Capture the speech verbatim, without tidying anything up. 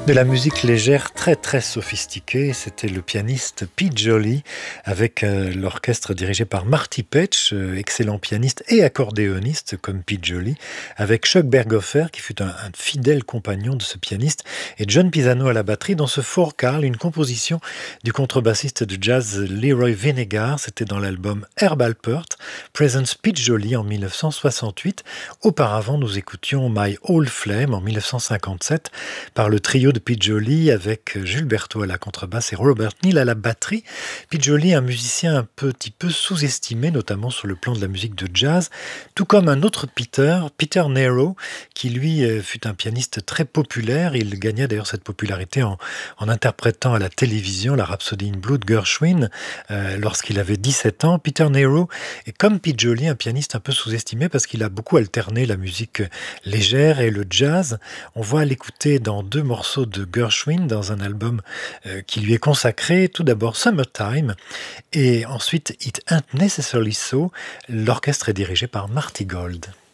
De la musique légère très très sophistiquée, c'était le pianiste Pete Jolly avec euh, l'orchestre dirigé par Marty Petch, euh, excellent pianiste et accordéoniste comme Pete Jolly, avec Chuck Berghofer qui fut un, un fidèle compagnon de ce pianiste et John Pisano à la batterie dans ce For Carl, une composition du contrebassiste de jazz Leroy Vinegar. C'était dans l'album Herb Alpert, Presents Pete Jolly en mille neuf cent soixante-huit. Auparavant, nous écoutions My Old Flame en mille neuf cent cinquante-sept par le trio de Pete Jolly avec Jules Berthaud à la contrebasse et Robert Neal à la batterie. Pete Jolly, un musicien un petit peu sous-estimé, notamment sur le plan de la musique de jazz, tout comme un autre Peter, Peter Nero, qui lui euh, fut un pianiste très populaire. Il gagna d'ailleurs cette popularité en, en interprétant à la télévision la Rhapsody in Blue de Gershwin euh, lorsqu'il avait dix-sept ans. Peter Nero est comme Pete Jolly, un pianiste un peu sous-estimé parce qu'il a beaucoup alterné la musique légère et le jazz. On voit l'écouter dans deux morceaux de Gershwin dans un album euh, qui lui est consacré. Tout d'abord Summertime et ensuite It Ain't Necessarily So. L'orchestre est dirigé par Marty Gold.